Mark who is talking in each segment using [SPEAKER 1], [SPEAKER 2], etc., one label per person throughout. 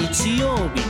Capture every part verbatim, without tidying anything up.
[SPEAKER 1] 日曜日。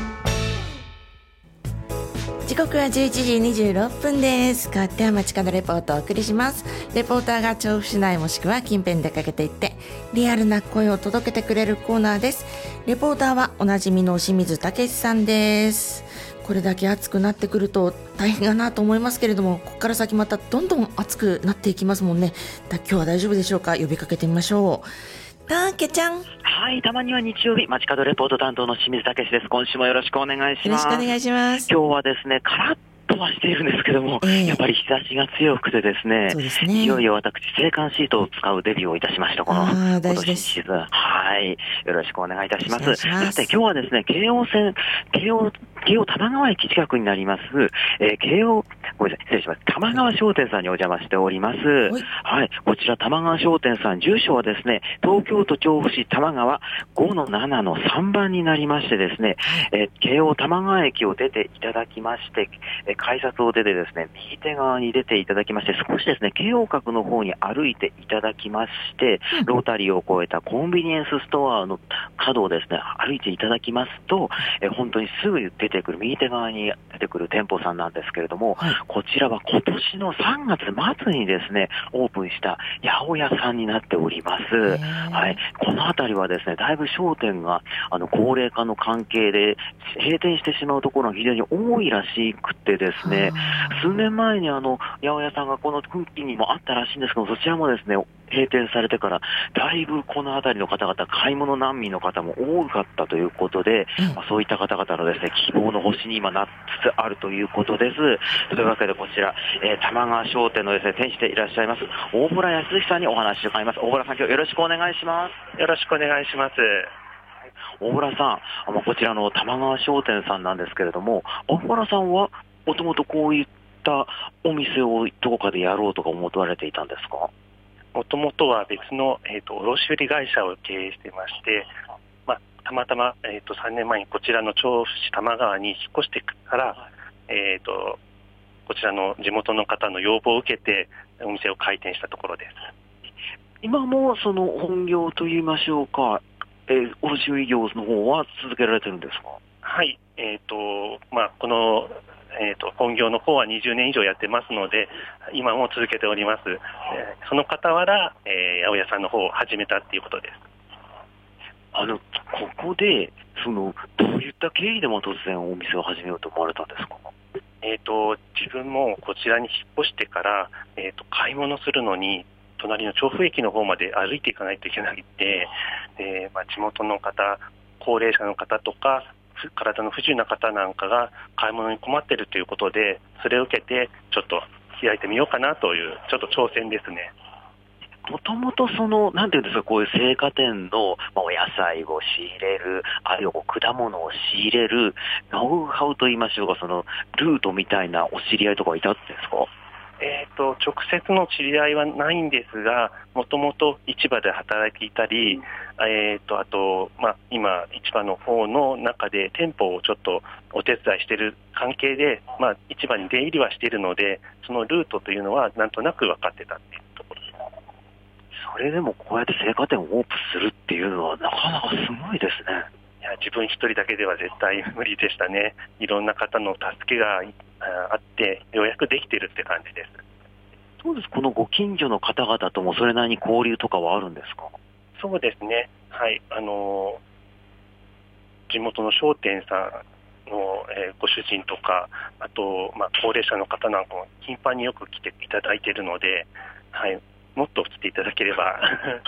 [SPEAKER 2] 時刻はじゅういちじにじゅうろっぷんです。変わっては街角レポートをお送りします。レポーターが調布市内もしくは近辺に出かけていってリアルな声を届けてくれるコーナーです。レポーターはおなじみの清水武さんです。これだけ暑くなってくると大変だなと思いますけれども、ここから先またどんどん暑くなっていきますもんね。だ今日は大丈夫でしょうか。呼びかけてみましょう。たけちゃん。
[SPEAKER 3] はい、たまには日曜日、街角レポート担当の清水武です。今週もよろしくお願いします。
[SPEAKER 2] よろしくお願いします。
[SPEAKER 3] 今日はですね、カラッとはしているんですけども、えー、やっぱり日差しが強くてですね、
[SPEAKER 2] そうですね、
[SPEAKER 3] いよいよ私、制汗シートを使うデビューをいたしました。この今年シーズン。はい。よろしくお願いいたします。さて、今日はですね、京王線、京王、京王玉川駅近くになります、えー、京王、ごめんなさい、失礼します。玉川商店さんにお邪魔しております。はい。こちら玉川商店さん、住所はですね、東京都調布市玉川 ごのななのさんばんになりましてですね、えー、京王玉川駅を出ていただきまして、えー、改札を出てですね、右手側に出ていただきまして、少しですね、京王閣の方に歩いていただきまして、ロータリーを越えたコンビニエンスストアの角をですね、歩いていただきますと、えー、本当にすぐ出てくる、右手側に出てくる店舗さんなんですけれども、はい、こちらは今年のさんがつ末にですね、オープンした八百屋さんになっております。はい。この辺りはですね、だいぶ商店が、あの、高齢化の関係で閉店してしまうところが非常に多いらしくてですね、数年前にあの、八百屋さんがこの付近にもあったらしいんですけど、そちらもですね、閉店されてから、だいぶこの辺りの方々、買い物難民の方も多かったということで、うんまあ、そういった方々のですね、希望の星に今なりつつあるということです。というわけでこちら、えー、玉川商店のですね、店主でいらっしゃいます、大村康之さんにお話を伺います。大村さん、今日よろしくお願いします。
[SPEAKER 4] よろしくお願いします。
[SPEAKER 3] 大村さん、あのこちらの玉川商店さんなんですけれども、大村さんはもともとこういったお店をどこかでやろうとか思われていたんですか？
[SPEAKER 4] もともとは別の、えーと、卸売会社を経営していまして、まあ、たまたま、えーと、さんねんまえにこちらの調布市玉川に引っ越してから、えーと、こちらの地元の方の要望を受けてお店を開店したところです。
[SPEAKER 3] 今もその本業といいましょうか、えー、卸売業の方は続けられてるんですか？
[SPEAKER 4] はい、えーとまあ、このえーと、本業の方はにじゅうねん以上やってますので、今も続けております。えー、その傍ら、えー、八百屋さんの方を始めたっていうことです。
[SPEAKER 3] あの、ここで、その、どういった経緯でも突然お店を始めようと思われたんですか？
[SPEAKER 4] えーと、自分もこちらに引っ越してから、えーと、買い物するのに、隣の調布駅の方まで歩いていかないといけなくて、えーまあ、地元の方、高齢者の方とか、体の不自由な方なんかが買い物に困っているということで、それを受けてちょっと開いてみようかなというちょっと挑戦ですね。
[SPEAKER 3] もともとそのなんていうんですか、こういう青果店の、まあ、お野菜を仕入れる、あるいは果物を仕入れるノウハウといいましょうか、そのルートみたいなお知り合いとかいたんですか？
[SPEAKER 4] えーと、直接の知り合いはないんですが、もともと市場で働いていたり、えーと、あと、まあ、今、市場の方の中で店舗をちょっとお手伝いしている関係で、まあ、市場に出入りはしているので、そのルートというのはなんとなく分かってたっていうところです。
[SPEAKER 3] それでもこうやって青果店をオープンするっていうのはなかなかすごいですね。
[SPEAKER 4] いや、自分一人だけでは絶対無理でしたね。いろんな方の助けがあってようやくできているって感じです。
[SPEAKER 3] そうです。このご近所の方々ともそれなりに交流とかはあるんですか？
[SPEAKER 4] そうですね。はい。あの地元の商店さんの、えー、ご主人とか、あと、まあ、高齢者の方なんかも頻繁によく来ていただいているので、はい。もっと来ていただければ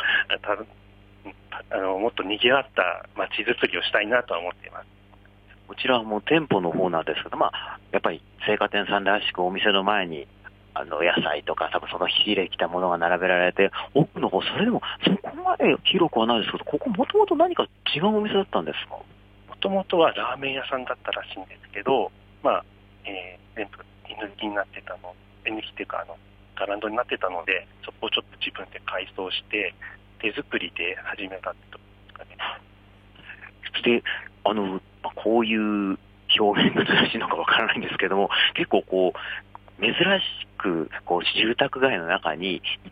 [SPEAKER 4] あのもっと賑わった街づくりをしたいなとは思っています。
[SPEAKER 3] こちらはもう店舗の方なんですけど、まあ、やっぱり青果店さんらしくお店の前にあの野菜とか多分その火入れきたものが並べられて、奥の方それでもそこまで広くはないですけど、ここもともと何か違うお店だったんですか？
[SPEAKER 4] もともとはラーメン屋さんだったらしいんですけど、まあえー、全部居抜きになってたの、居抜きっていうかあのガランドになってたので、そこをちょっと自分で改装して手作りで始めたってところですかね。
[SPEAKER 3] そしてあのこういう表現が正しいのかわからないんですけども、結構こう珍しくこう住宅街の中に